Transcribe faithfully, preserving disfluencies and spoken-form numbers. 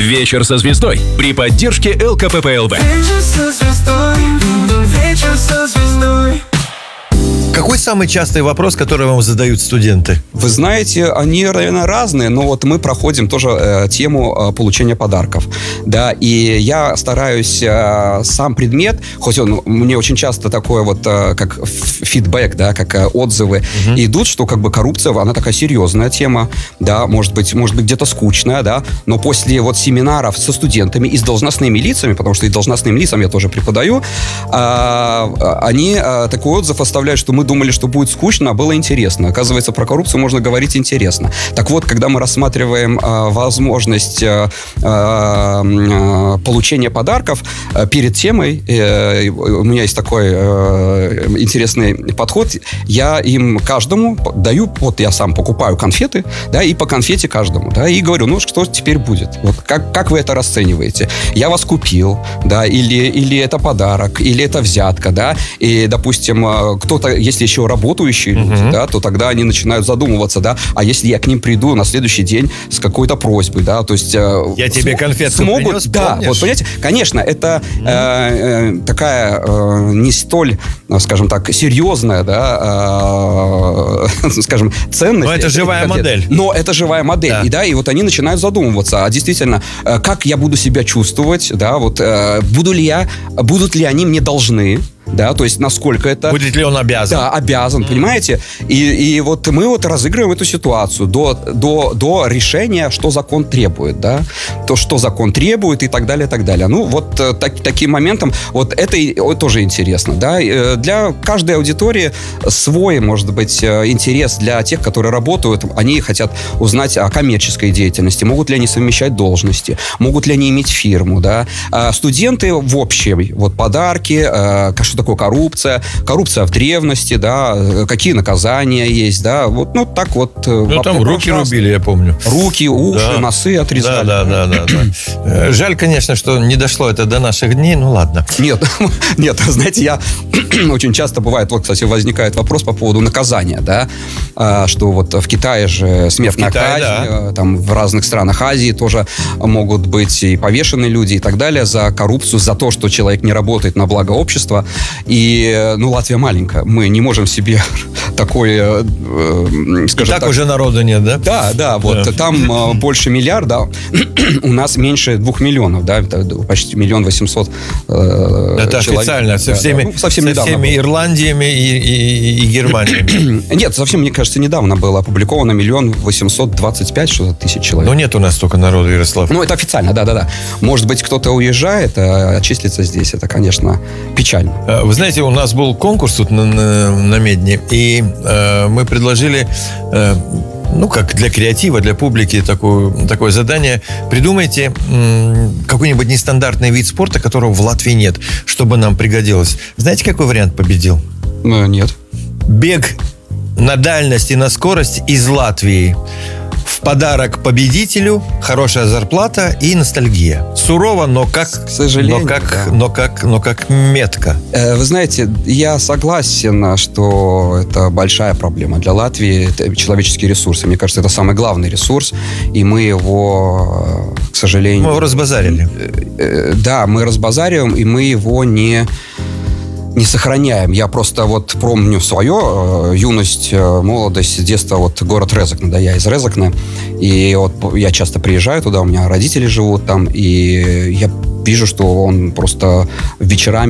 Вечер со звездой при поддержке эл ка пэ пэ эл вэ. Вечер со звездой, вечер со звездой. Какой самый частый вопрос, который вам задают студенты? Вы знаете, они, наверное, разные, но вот мы проходим тоже э, тему э, получения подарков, да, и я стараюсь э, сам предмет, хоть он мне очень часто такое вот, э, как фидбэк, да, как э, отзывы угу. идут, что как бы коррупция, она такая серьезная тема, да, может быть, может быть где-то скучная, да, но после вот семинаров со студентами и с должностными лицами, потому что и должностным лицам я тоже преподаю, э, они э, такой отзыв оставляют, что мы думали, что будет скучно, а было интересно. Оказывается, про коррупцию можно говорить интересно. Так вот, когда мы рассматриваем э, возможность э, э, получения подарков э, перед темой, э, у меня есть такой э, интересный подход, я им каждому даю, вот я сам покупаю конфеты, да, и по конфете каждому, да, и говорю, ну, что теперь будет? Вот как, как вы это расцениваете? Я вас купил, да, или, или это подарок, или это взятка, да, и, допустим, кто-то, если еще работающие люди, uh-huh. да, то тогда они начинают задумываться, да, а если я к ним приду на следующий день с какой-то просьбой, да, то есть... Я см- тебе конфетку смогут, принес, да, помнишь? вот, понимаете, конечно, это uh-huh. э, э, такая э, не столь, скажем так, серьезная, да, э, скажем, ценность. Но это живая модель. Но это живая модель, да. и, да, и вот они начинают задумываться, а действительно, э, как я буду себя чувствовать, да, вот, э, буду ли я, будут ли они мне должны, да, то есть насколько это... Будет ли он обязан? Да, обязан, mm. понимаете? И, и вот мы вот разыгрываем эту ситуацию до, до, до решения, что закон требует, да, то, что закон требует и так далее, и так далее. Ну, вот так, таким моментом, вот это и, тоже интересно, да. Для каждой аудитории свой, может быть, интерес. Для тех, которые работают, они хотят узнать о коммерческой деятельности, могут ли они совмещать должности, могут ли они иметь фирму, да. Студенты в общем, вот подарки, что такое коррупция, коррупция в древности, да, какие наказания есть, да, вот, ну, так вот. Ну, там руки рубили, я помню. Руки, уши, да. носы отрезали. Да, да, да, да, да. Жаль, конечно, что не дошло это до наших дней, ну, ладно. Нет, нет, знаете, я очень часто бывает, вот, кстати, возникает вопрос по поводу наказания, да, что вот в Китае же смертная казнь, да. Там в разных странах Азии тоже могут быть и повешенные люди и так далее за коррупцию, за то, что человек не работает на благо общества. И, ну, Латвия маленькая. Мы не можем себе такое, э, скажем так, так... уже народу нет, да? Да, да, вот да. Там э, больше миллиарда, у нас меньше двух миллионов, да, почти миллион восемьсот э, Это человек. Официально, со всеми, да, ну, совсем со всеми Ирландиями и, и, и Германиями. Нет, совсем, мне кажется, недавно было опубликовано миллион восемьсот двадцать пять что-то тысяч человек. Ну, нет у нас столько народу, Ярослав. Ну, это официально, да-да-да. Может быть, кто-то уезжает, а числится здесь. Это, конечно, печально. Вы знаете, у нас был конкурс тут на, на, на Медне, и э, мы предложили, э, ну, как для креатива, для публики такое, такое задание. Придумайте м, какой-нибудь нестандартный вид спорта, которого в Латвии нет, чтобы нам пригодилось. Знаете, какой вариант победил? Ну, нет. Бег на дальность и на скорость из Латвии. В подарок победителю хорошая зарплата и ностальгия. Сурово, но как, к сожалению, но как, да. но как, но как метко. Э, вы знаете, я согласен, что это большая проблема для Латвии. Это человеческие ресурсы. Мне кажется, это самый главный ресурс, и мы его, к сожалению... Мы его разбазарили. Э, э, да, мы разбазариваем, и мы его не... не сохраняем. Я просто вот помню свое, э, юность, э, молодость, детство, вот город Резекне, да, я из Резекне, и вот я часто приезжаю туда, у меня родители живут там, и я вижу, что он просто вечерами